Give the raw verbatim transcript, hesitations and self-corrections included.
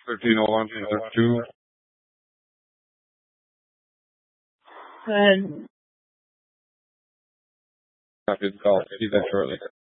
thirteen oh one, thirty-two. Go ahead. Copy the call. See that shortly.